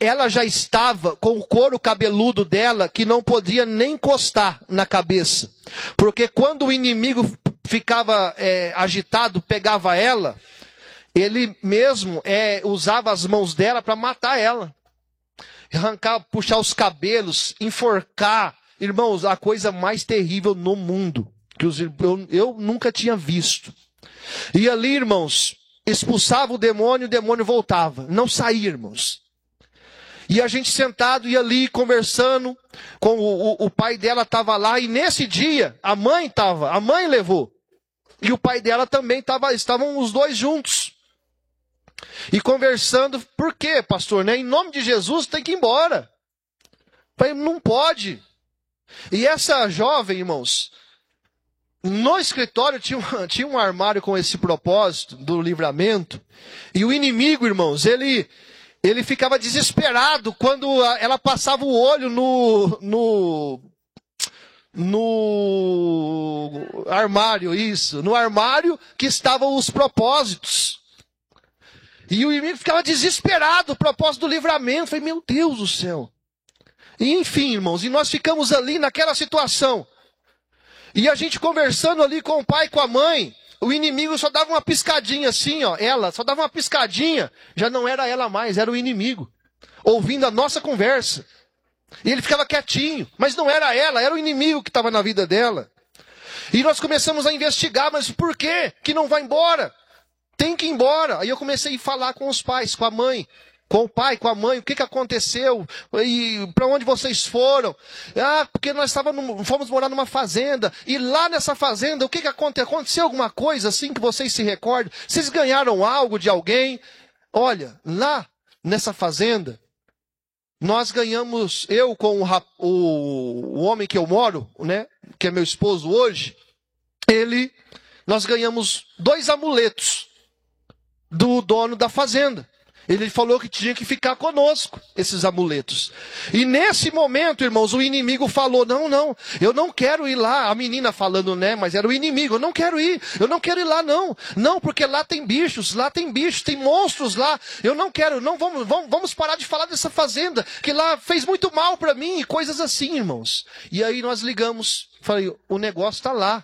ela já estava com o couro cabeludo dela que não podia nem encostar na cabeça. Porque quando o inimigo ficava agitado, pegava ela, ele mesmo usava as mãos dela para matar ela. Arrancar, puxar os cabelos, enforcar. Irmãos, a coisa mais terrível no mundo, que eu nunca tinha visto. E ali, irmãos, expulsava o demônio voltava. Não saía, irmãos. E a gente sentado e ali conversando, com o pai dela estava lá, e nesse dia a mãe levou. E o pai dela também estavam os dois juntos. E conversando, por quê, pastor? Em nome de Jesus tem que ir embora. Falei, não pode. E essa jovem, irmãos, no escritório tinha um armário com esse propósito do livramento. E o inimigo, irmãos, ele ficava desesperado quando ela passava o olho no armário, no armário que estavam os propósitos. E o inimigo ficava desesperado, o propósito do livramento. Eu falei, meu Deus do céu. E enfim, irmãos, e nós ficamos ali naquela situação. E a gente conversando ali com o pai e com a mãe, o inimigo só dava uma piscadinha assim, ela só dava uma piscadinha, já não era ela mais, era o inimigo, ouvindo a nossa conversa. E ele ficava quietinho, mas não era ela, era o inimigo que estava na vida dela. E nós começamos a investigar, mas por quê que não vai embora? Tem que ir embora. Aí eu comecei a falar com os pais, com a mãe, com o pai, com a mãe, o que aconteceu? E para onde vocês foram? Porque nós fomos morar numa fazenda. E lá nessa fazenda, o que aconteceu? Aconteceu alguma coisa assim que vocês se recordam? Vocês ganharam algo de alguém? Olha, lá nessa fazenda, nós ganhamos, eu com o homem que eu moro, né, que é meu esposo hoje, nós ganhamos 2 amuletos do dono da fazenda. Ele falou que tinha que ficar conosco, esses amuletos. E nesse momento, irmãos, o inimigo falou, não, eu não quero ir lá. A menina falando, né, mas era o inimigo, eu não quero ir lá, não. Não, porque lá tem bichos, tem monstros lá. Eu não quero, não, vamos parar de falar dessa fazenda, que lá fez muito mal para mim, e coisas assim, irmãos. E aí nós ligamos, falei, o negócio está lá.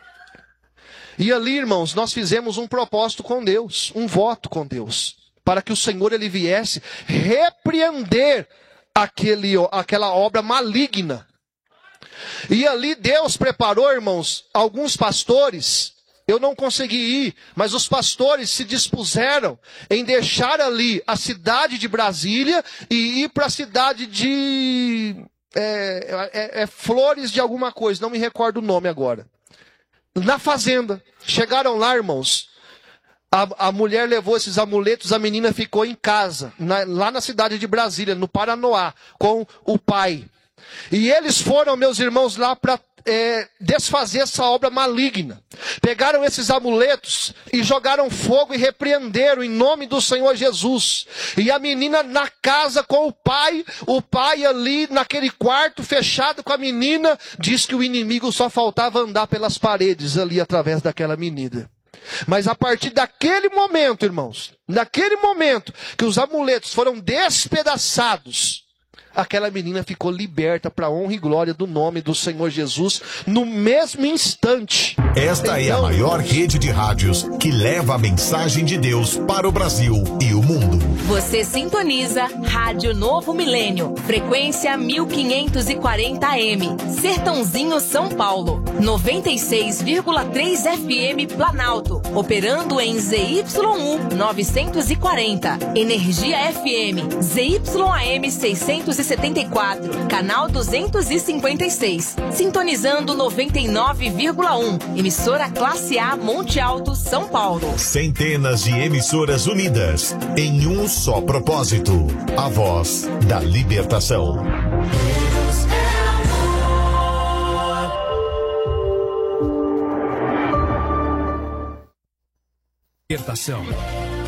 E ali, irmãos, nós fizemos um propósito com Deus, um voto com Deus, para que o Senhor ele viesse repreender aquela obra maligna. E ali Deus preparou, irmãos, alguns pastores. Eu não consegui ir, mas os pastores se dispuseram em deixar ali a cidade de Brasília e ir para a cidade de Flores de alguma coisa, não me recordo o nome agora. Na fazenda. Chegaram lá, irmãos. A mulher levou esses amuletos, a menina ficou em casa, lá na cidade de Brasília, no Paranoá, com o pai. E eles foram, meus irmãos, lá para desfazer essa obra maligna. Pegaram esses amuletos e jogaram fogo e repreenderam em nome do Senhor Jesus. E a menina na casa com o pai ali naquele quarto fechado com a menina, diz que o inimigo só faltava andar pelas paredes ali através daquela menina. Mas a partir daquele momento, irmãos, naquele momento que os amuletos foram despedaçados, aquela menina ficou liberta para a honra e glória do nome do Senhor Jesus no mesmo instante. Esta é a maior rede de rádios que leva a mensagem de Deus para o Brasil e o mundo. Você sintoniza Rádio Novo Milênio, frequência 1540 AM, Sertãozinho, São Paulo, 96,3 FM Planalto, operando em ZYU 940, Energia FM, ZYAM 674, canal 256, sintonizando 99,1, emissora Classe A Monte Alto, São Paulo. Centenas de emissoras unidas em um só propósito, a voz da libertação. Libertação.